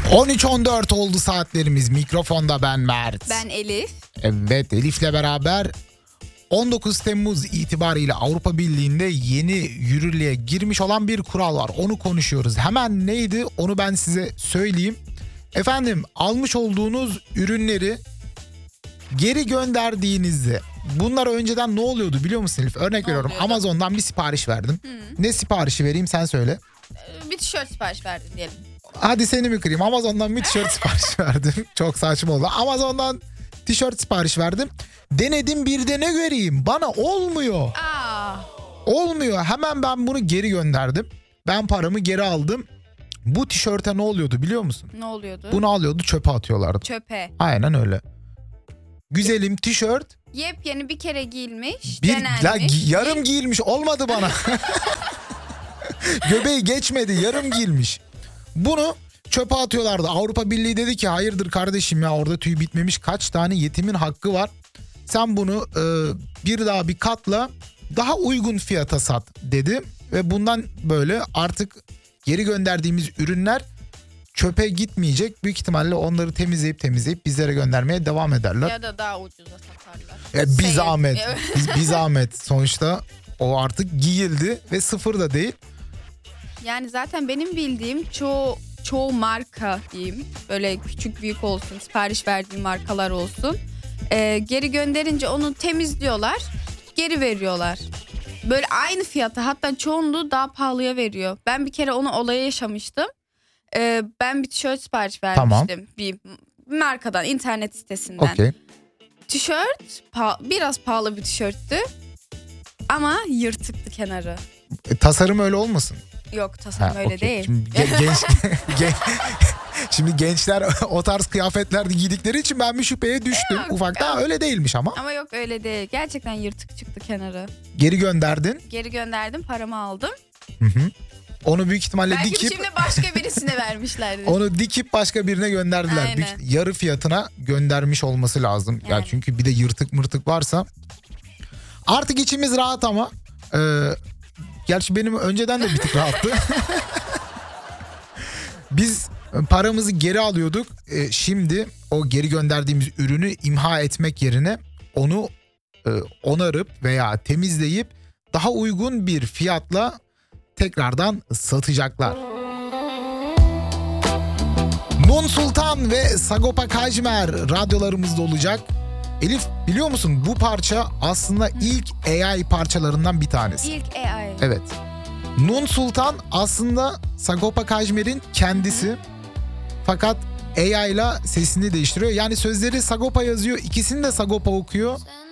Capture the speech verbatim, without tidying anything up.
on üç on dört oldu saatlerimiz. Mikrofonda ben Mert. Ben Elif. Evet, Elif'le beraber on dokuz Temmuz itibariyle Avrupa Birliği'nde yeni yürürlüğe girmiş olan bir kural var. Onu konuşuyoruz. Hemen neydi onu ben size söyleyeyim. Efendim, almış olduğunuz ürünleri geri gönderdiğinizde, bunlar önceden ne oluyordu biliyor musun Elif? Örnek Ne veriyorum, oluyordu? Amazon'dan bir sipariş verdim. Hı. Ne siparişi vereyim sen söyle. Bir tişört sipariş verdin diyelim. Hadi seni mi kırayım? Amazon'dan bir tişört sipariş verdim. Çok saçma oldu. Amazon'dan tişört sipariş verdim. Denedim, bir de ne göreyim? Bana olmuyor. Aa, Olmuyor. Hemen ben bunu geri gönderdim. Ben paramı geri aldım. Bu tişörte ne oluyordu biliyor musun? ne oluyordu? Bunu alıyordu, çöpe atıyorlardı. Çöpe. Aynen öyle. Güzelim tişört. Yepyeni bir kere giyilmiş, Bir denenmiş. la, gi- yarım giyilmiş, olmadı bana. Göbeği geçmedi, yarım giyilmiş. Bunu çöpe atıyorlardı. Avrupa Birliği dedi ki hayırdır kardeşim ya, orada tüy bitmemiş, kaç tane yetimin hakkı var. Sen bunu e, bir daha bir katla, daha uygun fiyata sat dedi. Ve bundan böyle artık geri gönderdiğimiz ürünler çöpe gitmeyecek. Büyük ihtimalle onları temizleyip temizleyip bizlere göndermeye devam ederler. Ya da daha ucuza satarlar. E, bir Sale. zahmet. Evet. Biz, bir zahmet. Sonuçta o artık giyildi ve sıfır da değil. Yani zaten benim bildiğim çoğu çoğu marka diyeyim, böyle küçük büyük olsun, sipariş verdiğim markalar olsun, Ee, geri gönderince onu temizliyorlar, geri veriyorlar. Böyle aynı fiyata, hatta çoğunluğu daha pahalıya veriyor. Ben bir kere onu olaya yaşamıştım. Ee, ben bir tişört sipariş Tamam. vermiştim bir markadan, internet sitesinden. Okey. Tişört pa- biraz pahalı bir tişörttü ama yırtıktı kenarı. E, tasarım öyle olmasın? Yok, tasarım Ha, öyle okey. değil. Şimdi ge- genç, gen- şimdi gençler o tarz kıyafetlerde giydikleri için ben bir şüpheye düştüm. Yok, Ufakta yok. öyle değilmiş ama. Ama yok, öyle değil. Gerçekten yırtık çıktı kenarı. Geri gönderdin. Geri gönderdim, paramı aldım. Hı hı. Onu büyük ihtimalle Belki dikip şimdi başka birisine vermişlerdi. onu dikip başka birine gönderdiler. Aynen. Büyük- yarı fiyatına göndermiş olması lazım. Ya Yani. çünkü bir de yırtık mırtık varsa artık içimiz rahat ama e, gerçi benim önceden de bir tık rahattı. Biz paramızı geri alıyorduk. E, şimdi o geri gönderdiğimiz ürünü imha etmek yerine onu e, onarıp veya temizleyip daha uygun bir fiyatla tekrardan satacaklar. Nun Sultan ve Sagopa Kajmer radyolarımızda olacak. Elif, biliyor musun bu parça aslında ilk A I parçalarından bir tanesi. İlk A I. Evet. Nun Sultan aslında Sagopa Kajmer'in kendisi. Fakat A I ile sesini değiştiriyor. Yani sözleri Sagopa yazıyor, ikisini de Sagopa okuyor.